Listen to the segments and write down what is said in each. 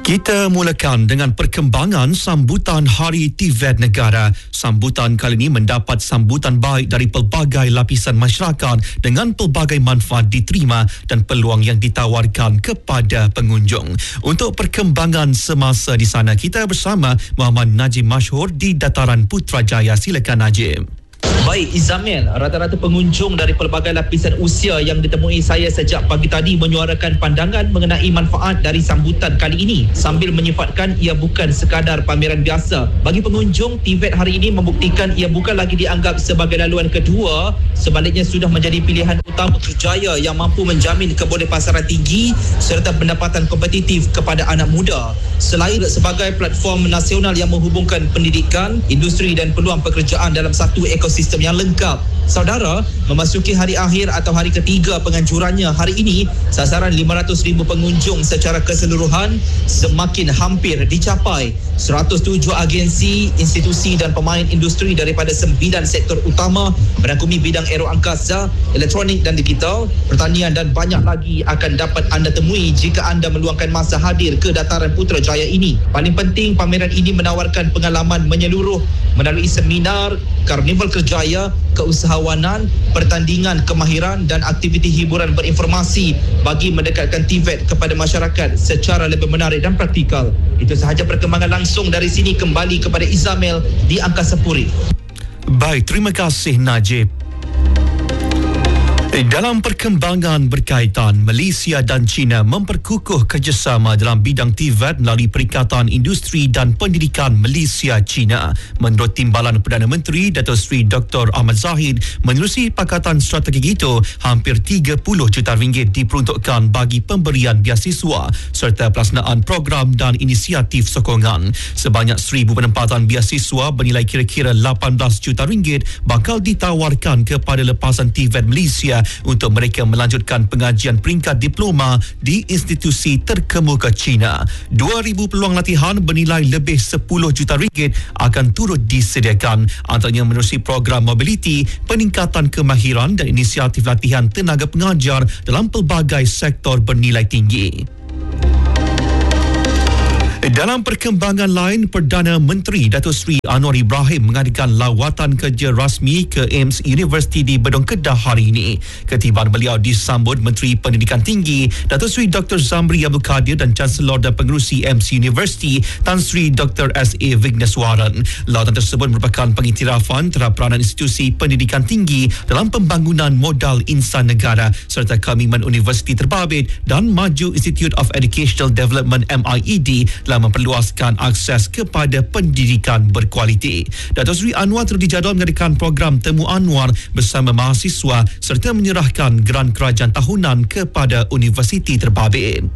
Kita mulakan dengan perkembangan sambutan Hari TVET Negara. Sambutan kali ini mendapat sambutan baik dari pelbagai lapisan masyarakat dengan pelbagai manfaat diterima dan peluang yang ditawarkan kepada pengunjung. Untuk perkembangan semasa di sana, kita bersama Muhammad Najib Mashhur di Dataran Putrajaya. Silakan Najib. Baik Izamil, rata-rata pengunjung dari pelbagai lapisan usia yang ditemui saya sejak pagi tadi menyuarakan pandangan mengenai manfaat dari sambutan kali ini sambil menyifatkan ia bukan sekadar pameran biasa. Bagi pengunjung, TVET hari ini membuktikan ia bukan lagi dianggap sebagai laluan kedua, sebaliknya sudah menjadi pilihan utama Putrajaya yang mampu menjamin kebolehpasaran tinggi serta pendapatan kompetitif kepada anak muda. Selain sebagai platform nasional yang menghubungkan pendidikan, industri dan peluang pekerjaan dalam satu ekosistem yang lengkap. Saudara, memasuki hari akhir atau hari ketiga penganjurannya hari ini, sasaran 500,000 pengunjung secara keseluruhan semakin hampir dicapai. 107 agensi, institusi dan pemain industri daripada 9 sektor utama merangkumi bidang aeroangkasa, elektronik dan digital, pertanian dan banyak lagi akan dapat anda temui jika anda meluangkan masa hadir ke Dataran Putrajaya ini. Paling penting, pameran ini menawarkan pengalaman menyeluruh melalui seminar, karnival kerjaya, keusahawanan, pertandingan kemahiran dan aktiviti hiburan berinformasi bagi mendekatkan TVET kepada masyarakat secara lebih menarik dan praktikal. Itu sahaja perkembangan langsung dari sini. Kembali kepada Izamil di Angkasa Puri. Baik, terima kasih Najib. Dalam perkembangan berkaitan, Malaysia dan China memperkukuh kerjasama dalam bidang TVET melalui Perikatan Industri dan Pendidikan Malaysia-China. Menurut Timbalan Perdana Menteri Datuk Seri Dr. Ahmad Zahid, menerusi pakatan strategi itu, hampir 30 juta ringgit diperuntukkan bagi pemberian beasiswa serta pelaksanaan program dan inisiatif sokongan. Sebanyak 1,000 penempatan beasiswa bernilai kira-kira 18 juta ringgit bakal ditawarkan kepada lepasan TVET Malaysia untuk mereka melanjutkan pengajian peringkat diploma di institusi terkemuka China. 2,000 peluang latihan bernilai lebih 10 juta ringgit akan turut disediakan, antaranya menerusi program mobiliti, peningkatan kemahiran dan inisiatif latihan tenaga pengajar dalam pelbagai sektor bernilai tinggi. Dalam perkembangan lain, Perdana Menteri Datuk Seri Anwar Ibrahim mengadakan lawatan kerja rasmi ke AIMS University di Bedong Kedah hari ini. Ketibaan beliau disambut Menteri Pendidikan Tinggi Datuk Seri Dr. Zamri Abdul Kadir dan Chancellor dan Pengerusi AIMS University Tan Sri Dr. S.A. Vigneswaran. Lawatan tersebut merupakan pengiktirafan terhadap peranan institusi pendidikan tinggi dalam pembangunan modal insan negara serta komitmen universiti terbabit dan maju Institute of Educational Development MIED dalam memperluaskan akses kepada pendidikan berkualiti. Datuk Seri Anwar turut dijadual mengadakan program Temu Anwar bersama mahasiswa serta menyerahkan geran kerajaan tahunan kepada universiti terbabit.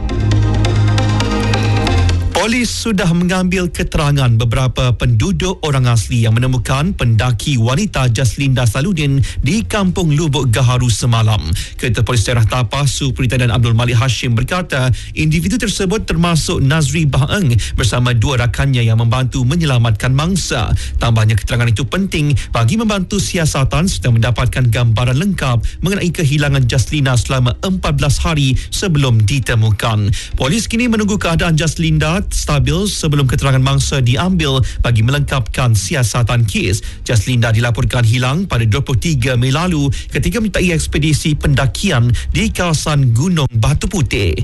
Polis sudah mengambil keterangan beberapa penduduk orang asli yang menemukan pendaki wanita Jaslinda Saludin di Kampung Lubuk Gaharu semalam. Ketua Polis Daerah Tapah Superintendent Abdul Malik Hashim berkata, individu tersebut termasuk Nazri Baheng bersama 2 rakannya yang membantu menyelamatkan mangsa. Tambahnya, keterangan itu penting bagi membantu siasatan serta mendapatkan gambaran lengkap mengenai kehilangan Jaslinda selama 14 hari sebelum ditemukan. Polis kini menunggu keadaan Jaslinda stabil sebelum keterangan mangsa diambil bagi melengkapkan siasatan kes. Jaslinda dilaporkan hilang pada 23 Mei lalu ketika menyertai ekspedisi pendakian di kawasan Gunung Batu Putih.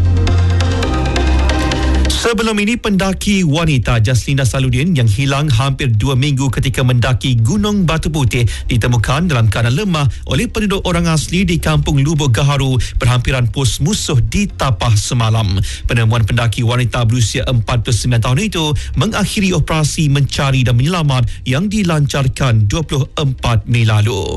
Sebelum ini, pendaki wanita Jaslinda Saludin yang hilang hampir 2 minggu ketika mendaki Gunung Batu Putih ditemukan dalam keadaan lemah oleh penduduk orang asli di Kampung Lubuk Gaharu berhampiran pos musuh di Tapah semalam. Penemuan pendaki wanita berusia 49 tahun itu mengakhiri operasi mencari dan menyelamat yang dilancarkan 24 Mei lalu.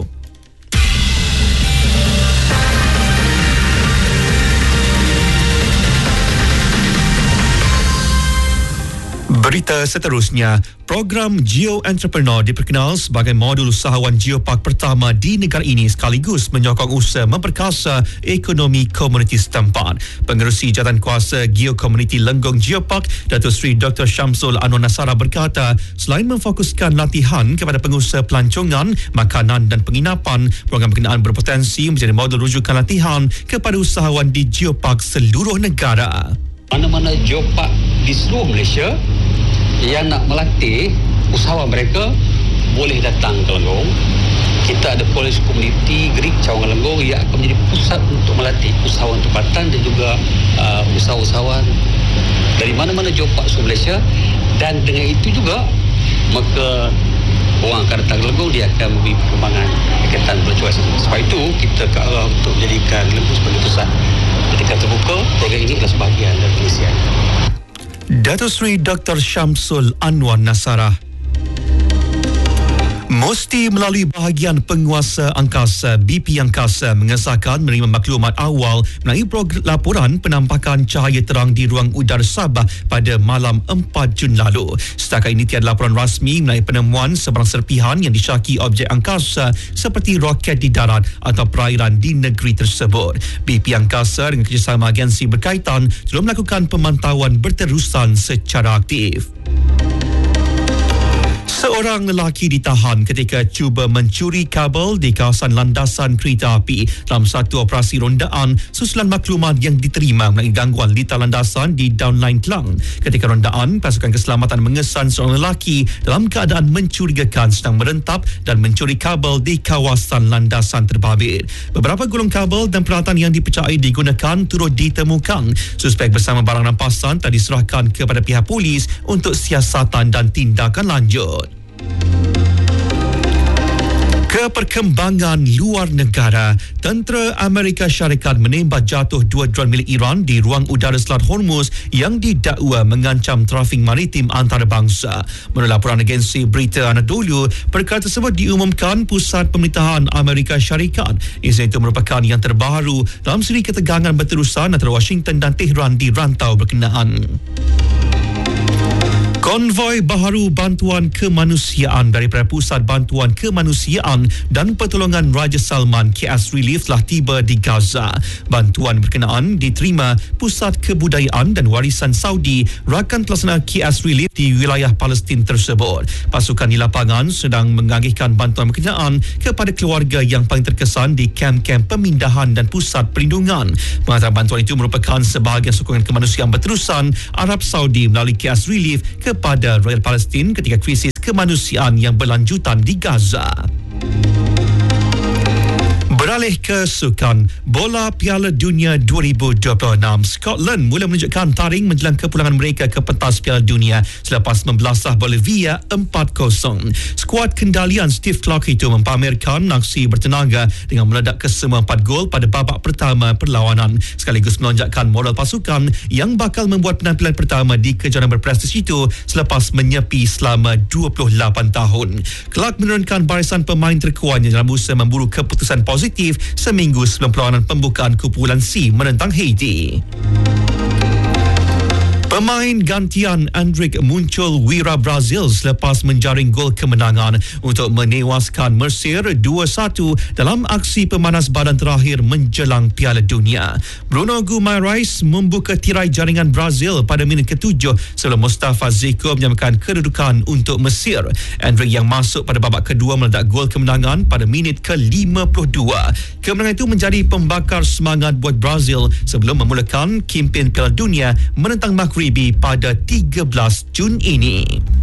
Berita seterusnya, program Geo Entrepreneur diperkenal sebagai modul usahawan geopark pertama di negara ini sekaligus menyokong usaha memperkasa ekonomi komuniti setempat. Pengerusi Jawatankuasa Geo Community Lenggong Geopark, Datuk Seri Dr. Syamsul Anwar Nasara berkata, selain memfokuskan latihan kepada pengusaha pelancongan, makanan dan penginapan, program berkenaan berpotensi menjadi modul rujukan latihan kepada usahawan di geopark seluruh negara. mana-mana jopak di seluruh Malaysia yang nak melatih usahawan mereka boleh datang ke Lenggong. Kita ada polis komuniti Gerik Cawangan Lenggong yang akan menjadi pusat untuk melatih usahawan tempatan dan juga usahawan dari mana-mana jopak seluruh Malaysia. Dan dengan itu juga maka orang akan datang ke Lenggong, dia akan memberi perkembangan berkaitan bercuaca. Sebab itu kita ke arah untuk menjadikan Lenggong sebagai pusat ketika terbuka. Program ini adalah sebahagian dari pengisian. Datuk Seri Dr. Syamsul Anwar Nasarah. Mesti melalui bahagian penguasa angkasa, BP Angkasa mengesahkan menerima maklumat awal mengenai laporan penampakan cahaya terang di ruang udara Sabah pada malam 4 Jun lalu. Setakat ini tiada laporan rasmi mengenai penemuan sebarang serpihan yang disyaki objek angkasa seperti roket di darat atau perairan di negeri tersebut. BP Angkasa dengan kerjasama agensi berkaitan telah melakukan pemantauan berterusan secara aktif. Seorang lelaki ditahan ketika cuba mencuri kabel di kawasan landasan kereta api dalam satu operasi rondaan susulan maklumat yang diterima mengenai gangguan lita landasan di Downline Klang. Ketika rondaan, pasukan keselamatan mengesan seorang lelaki dalam keadaan mencurigakan sedang merentap dan mencuri kabel di kawasan landasan terbabit. Beberapa gulung kabel dan peralatan yang dipercayai digunakan turut ditemukan. Suspek bersama barang rampasan telah diserahkan kepada pihak polis untuk siasatan dan tindakan lanjut. Perkembangan luar negara, tentera Amerika Syarikat menembak jatuh 2 dron milik Iran di ruang udara Selat Hormuz yang didakwa mengancam trafik maritim antarabangsa. Menurut laporan agensi berita Anadolu, perkara tersebut diumumkan Pusat Pemerintahan Amerika Syarikat. Insiden itu merupakan yang terbaru dalam siri ketegangan berterusan antara Washington dan Tehran di rantau berkenaan. Konvoi baharu bantuan kemanusiaan daripada Pusat Bantuan Kemanusiaan dan Pertolongan Raja Salman KS Relief telah tiba di Gaza. Bantuan berkenaan diterima Pusat Kebudayaan dan Warisan Saudi rakan pelaksana KS Relief di wilayah Palestin tersebut. Pasukan di lapangan sedang mengagihkan bantuan berkenaan kepada keluarga yang paling terkesan di kem-kem pemindahan dan pusat perlindungan. Pengantaran bantuan itu merupakan sebahagian sokongan kemanusiaan berterusan Arab Saudi melalui KS Relief kepada Royal Palestin ketika krisis kemanusiaan yang berlanjutan di Gaza. Beralih ke sukan, bola Piala Dunia 2026. Scotland mula menunjukkan taring menjelang kepulangan mereka ke pentas Piala Dunia selepas membelasah Bolivia 4-0. Skuad kendalian Steve Clarke itu mempamerkan aksi bertenaga dengan meledak ke semua 4 gol pada babak pertama perlawanan, sekaligus melonjakkan moral pasukan yang bakal membuat penampilan pertama di kejuaraan berprestij itu selepas menyepi selama 28 tahun. Clarke menurunkan barisan pemain terkuatnya dalam usaha memburu keputusan positif seminggu sebelum perlawanan pembukaan kumpulan C menentang Haiti. Pemain gantian Endrick muncul wira Brazil selepas menjaring gol kemenangan untuk menewaskan Mesir 2-1 dalam aksi pemanas badan terakhir menjelang Piala Dunia. Bruno Guimarães membuka tirai jaringan Brazil pada minit ke-7 sebelum Mustafa Ziko menyamakan kedudukan untuk Mesir. Endrick yang masuk pada babak kedua meledak gol kemenangan pada minit ke-52. Kemenangan itu menjadi pembakar semangat buat Brazil sebelum memulakan kempen Piala Dunia menentang Maghribi pada 13 Jun ini.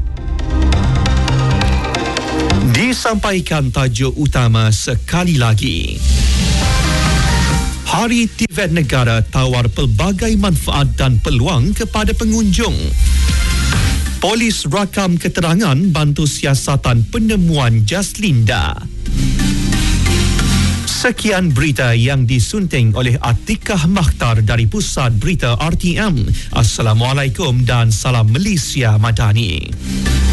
Disampaikan tajuk utama sekali lagi. Hari TVET Negara tawar pelbagai manfaat dan peluang kepada pengunjung. Polis rakam keterangan bantu siasatan penemuan Jaslinda. Sekian berita yang disunting oleh Atikah Makhtar dari Pusat Berita RTM. Assalamualaikum dan salam Malaysia Madani.